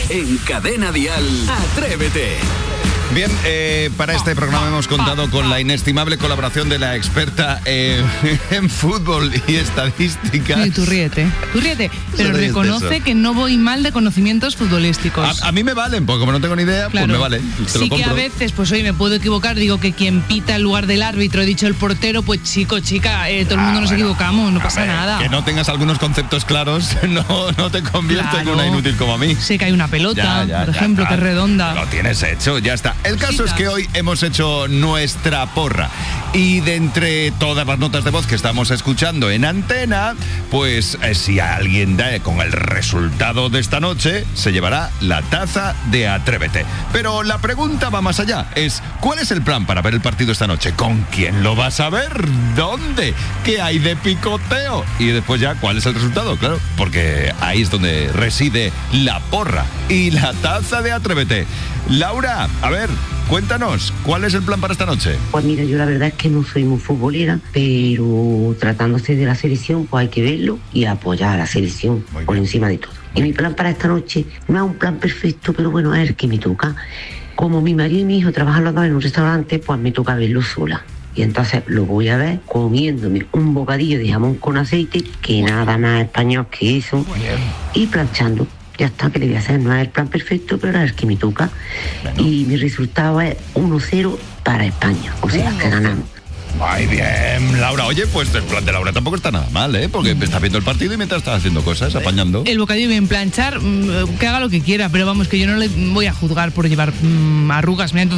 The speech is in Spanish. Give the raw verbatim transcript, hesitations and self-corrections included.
En Cadena Dial, Atrévete. Bien, eh, para este programa hemos contado con la inestimable colaboración de la experta eh, en fútbol y estadística. Sí, tú ríete, tú ríete, pero reconoce eso, que no voy mal de conocimientos futbolísticos. A, a mí me valen, porque como no tengo ni idea, claro. pues me vale. Te sí lo compro. Que a veces, pues hoy me puedo equivocar, digo que quien pita en lugar del árbitro, he dicho el portero, pues chico, chica, eh, todo el mundo ah, nos bueno, equivocamos, no pasa ver, nada. Que no tengas algunos conceptos claros no, no te convierte claro. en una inútil como a mí. Sé que hay una pelota, ya, ya, por ya, ejemplo, ya, que es redonda. Lo tienes hecho, ya está. El caso es que hoy hemos hecho nuestra porra y de entre todas las notas de voz que estamos escuchando en antena, pues eh, si alguien da con el resultado de esta noche, se llevará la taza de Atrévete. Pero la pregunta va más allá, es ¿cuál es el plan para ver el partido esta noche? ¿Con quién lo vas a ver? ¿Dónde? ¿Qué hay de picoteo? Y después ya, ¿cuál es el resultado? Claro, porque ahí es donde reside la porra y la taza de Atrévete. Laura, a ver, cuéntanos, ¿cuál es el plan para esta noche? Pues mira, yo la verdad es que no soy muy futbolera, pero tratándose de la selección, pues hay que verlo y apoyar a la selección por encima de todo. Y mi plan para esta noche no es un plan perfecto, pero bueno, es el que me toca. Como mi marido y mi hijo trabajan los dos en un restaurante, pues me toca verlo sola. Y entonces lo voy a ver comiéndome un bocadillo de jamón con aceite, que nada más español que eso, y planchando. Ya está, que le voy a hacer, no es el plan perfecto, pero es el que me toca. Bueno. Y mi resultado es uno cero para España, o sea, que ganamos. Muy bien, Laura. Oye, pues el plan de Laura tampoco está nada mal, ¿eh? Porque mm. estás viendo el partido y mientras estás haciendo cosas, apañando. El bocadillo bien planchar, que haga lo que quiera, pero vamos, que yo no le voy a juzgar por llevar mmm, arrugas. Mira, entonces